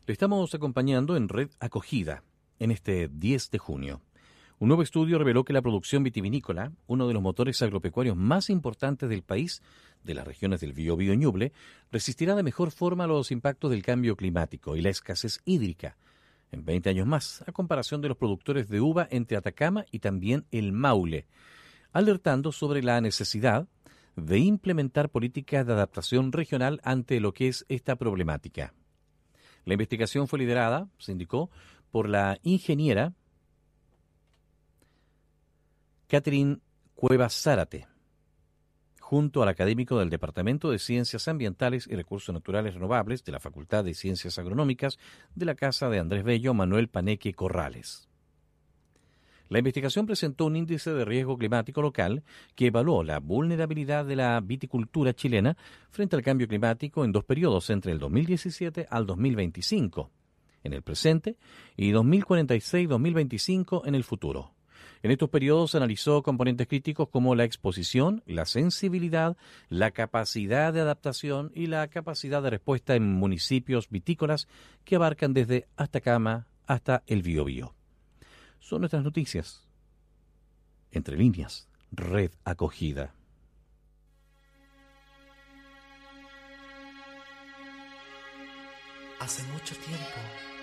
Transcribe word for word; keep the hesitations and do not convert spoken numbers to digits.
Le estamos acompañando en Red Acogida en este diez de junio. Un nuevo estudio reveló que la producción vitivinícola, uno de los motores agropecuarios más importantes del país, de las regiones del Biobío y Ñuble, resistirá de mejor forma los impactos del cambio climático y la escasez hídrica en veinte años más, a comparación de los productores de uva entre Atacama y también el Maule, alertando sobre la necesidad de implementar políticas de adaptación regional ante lo que es esta problemática. La investigación fue liderada, se indicó, por la ingeniera Catherine Cuevas Zárate, junto al académico del Departamento de Ciencias Ambientales y Recursos Naturales Renovables de la Facultad de Ciencias Agronómicas de la Casa de Andrés Bello, Manuel Paneque Corrales. La investigación presentó un índice de riesgo climático local que evaluó la vulnerabilidad de la viticultura chilena frente al cambio climático en dos periodos, entre el dos mil diecisiete al dos mil veinticinco, en el presente, y dos mil cuarenta y seis a dos mil veinticinco en el futuro. En estos periodos se analizó componentes críticos como la exposición, la sensibilidad, la capacidad de adaptación y la capacidad de respuesta en municipios vitícolas que abarcan desde Atacama hasta el Biobío. Son nuestras noticias. Entre líneas, Red Acogida. Hace mucho tiempo